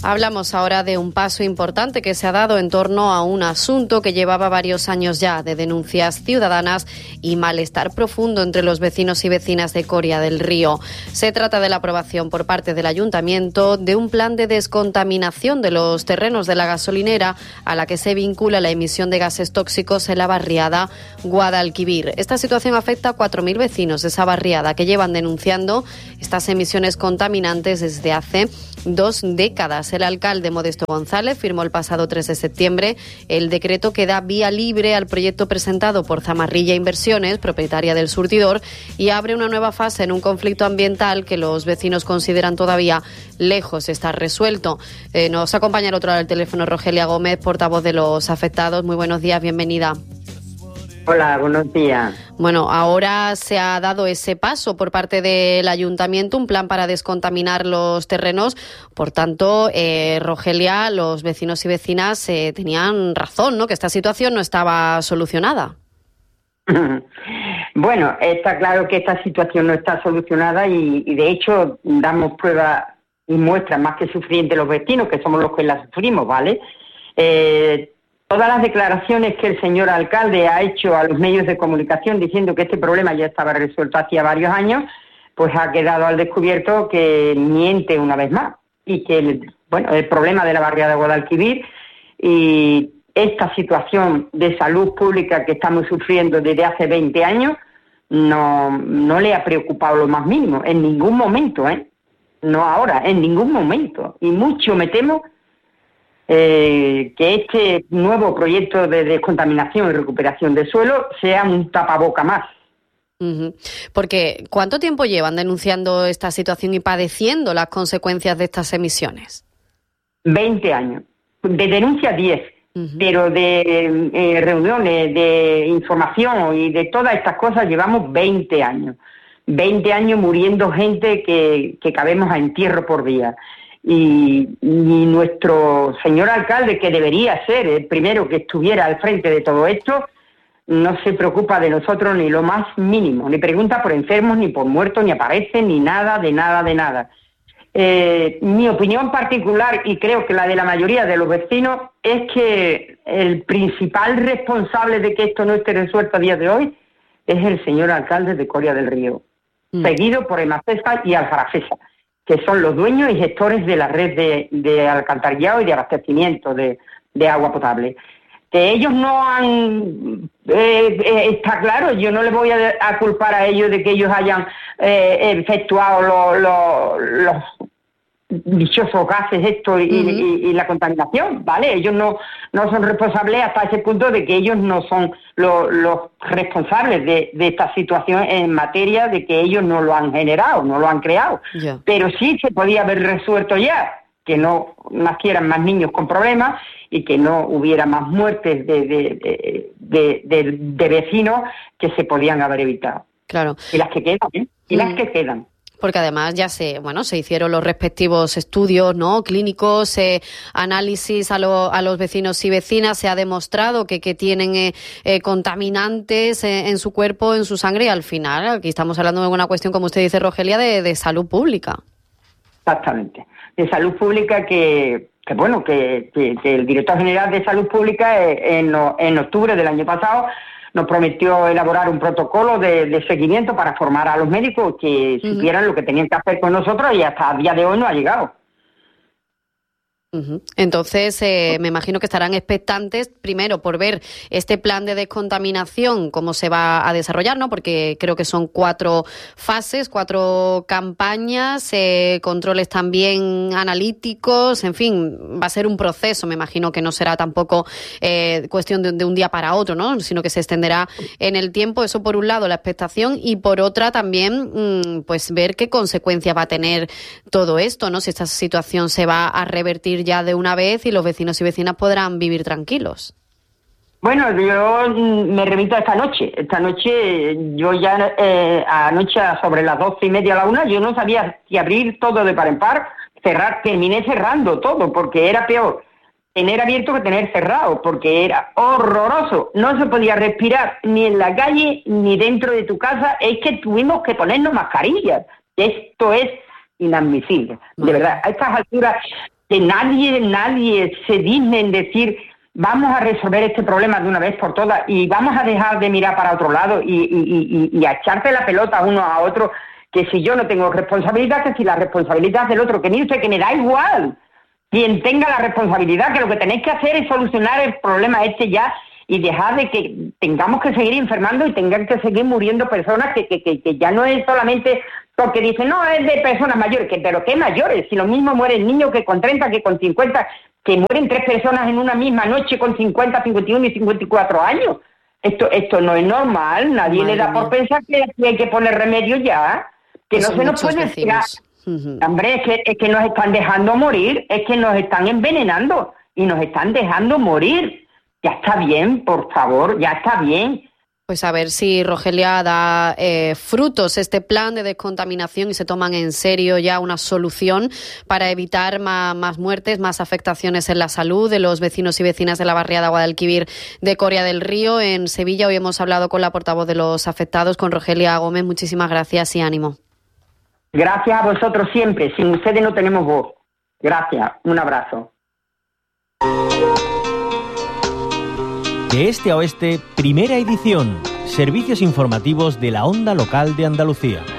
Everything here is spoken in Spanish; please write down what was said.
Hablamos ahora de un paso importante que se ha dado en torno a un asunto que llevaba varios años ya de denuncias ciudadanas y malestar profundo entre los vecinos y vecinas de Coria del Río. Se trata de la aprobación por parte del Ayuntamiento de un plan de descontaminación de los terrenos de la gasolinera a la que se vincula la emisión de gases tóxicos en la barriada Guadalquivir. Esta situación afecta a 4.000 vecinos de esa barriada que llevan denunciando estas emisiones contaminantes desde hace 2 décadas. El alcalde Modesto González firmó el pasado 3 de septiembre el decreto que da vía libre al proyecto presentado por Zamarrilla Inversiones, propietaria del surtidor, y abre una nueva fase en un conflicto ambiental que los vecinos consideran todavía lejos de estar resuelto. Nos acompaña al otro lado del teléfono Rogelia Gómez, portavoz de los afectados. Muy buenos días, bienvenida. Hola, buenos días. Bueno, ahora se ha dado ese paso por parte del Ayuntamiento, un plan para descontaminar los terrenos. Por tanto, Rogelia, los vecinos y vecinas tenían razón, ¿no?, que esta situación no estaba solucionada. Bueno, está claro que esta situación no está solucionada y de hecho damos pruebas y muestras más que suficientes los vecinos, que somos los que la sufrimos, ¿vale? Todas las declaraciones que el señor alcalde ha hecho a los medios de comunicación diciendo que este problema ya estaba resuelto hacía varios años, pues ha quedado al descubierto que miente una vez más. Y que el problema de la barriada de Guadalquivir y esta situación de salud pública que estamos sufriendo desde hace 20 años no le ha preocupado lo más mínimo, en ningún momento, no ahora, en ningún momento. Y mucho me temo que este nuevo proyecto de descontaminación y recuperación de suelo sea un tapaboca más. Porque ¿cuánto tiempo llevan denunciando esta situación y padeciendo las consecuencias de estas emisiones? 20 años. De denuncia 10, pero de reuniones, de información y de todas estas cosas llevamos 20 años. 20 años muriendo gente que cabemos a entierro por día. Y nuestro señor alcalde, que debería ser el primero que estuviera al frente de todo esto, no se preocupa de nosotros ni lo más mínimo, ni pregunta por enfermos, ni por muertos, ni aparece, ni nada, de nada. Mi opinión particular, y creo que la de la mayoría de los vecinos, es que el principal responsable de que esto no esté resuelto a día de hoy es el señor alcalde de Coria del Río, seguido por Emacesa y Alfarafesa, que son los dueños y gestores de la red de alcantarillado y de abastecimiento de agua potable. Que ellos no han... está claro, yo no les voy a culpar a ellos de que ellos hayan efectuado los dichosos gases y la contaminación, ¿vale? Ellos no son responsables hasta ese punto de que ellos no son los responsables de esta situación en materia de que ellos no lo han generado, no lo han creado. Yeah. Pero sí se podía haber resuelto ya, que no nacieran más niños con problemas y que no hubiera más muertes de vecinos que se podían haber evitado. Claro. Y las que quedan, las que quedan. Porque además ya se hicieron los respectivos estudios, ¿no?, clínicos, análisis a los vecinos y vecinas, se ha demostrado que tienen contaminantes en su cuerpo, en su sangre, y al final aquí estamos hablando de una cuestión, como usted dice, Rogelia, de salud pública. Exactamente, de salud pública que el director general de Salud Pública en octubre del año pasado nos prometió elaborar un protocolo de seguimiento para formar a los médicos que supieran lo que tenían que hacer con nosotros, y hasta el día de hoy no ha llegado. Entonces, me imagino que estarán expectantes, primero, por ver este plan de descontaminación, cómo se va a desarrollar, ¿no? Porque creo que son 4 fases, 4 campañas, controles también analíticos, en fin, va a ser un proceso, me imagino que no será tampoco cuestión de un día para otro, ¿no?, sino que se extenderá en el tiempo. Eso por un lado, la expectación, y por otra también, pues ver qué consecuencias va a tener todo esto, ¿no?, si esta situación se va a revertir ya de una vez y los vecinos y vecinas podrán vivir tranquilos. Bueno, yo me remito a esta noche. Esta noche, yo ya anoche sobre las 12:30 a la 1, yo no sabía si abrir todo de par en par, cerrar, terminé cerrando todo, porque era peor tener abierto que tener cerrado, porque era horroroso. No se podía respirar ni en la calle ni dentro de tu casa. Es que tuvimos que ponernos mascarillas. Esto es inadmisible, de verdad. A estas alturas que nadie se digne en decir vamos a resolver este problema de una vez por todas y vamos a dejar de mirar para otro lado y a echarte la pelota uno a otro, que si yo no tengo responsabilidad, que si la responsabilidad es del otro, que ni usted, que me da igual quien tenga la responsabilidad, que lo que tenéis que hacer es solucionar el problema este ya y dejar de que tengamos que seguir enfermando y tengan que seguir muriendo personas que ya no es solamente porque dicen, no, es de personas mayores, pero ¿qué mayores? Si lo mismo mueren niños que con 30, que con 50, que mueren 3 personas en una misma noche con 50, 51 y 54 años. Esto no es normal, nadie le da por pensar que hay que poner remedio ya, que no se nos puede tirar. Hombre, es que nos están dejando morir, es que nos están envenenando y nos están dejando morir. Ya está bien, por favor, ya está bien. Pues a ver si, Rogelia, da frutos este plan de descontaminación y se toman en serio ya una solución para evitar más muertes, más afectaciones en la salud de los vecinos y vecinas de la barriada Guadalquivir de Coria del Río, en Sevilla. Hoy hemos hablado con la portavoz de los afectados, con Rogelia Gómez. Muchísimas gracias y ánimo. Gracias a vosotros siempre. Sin ustedes no tenemos voz. Gracias. Un abrazo. De este a oeste, primera edición. Servicios informativos de la Onda Local de Andalucía.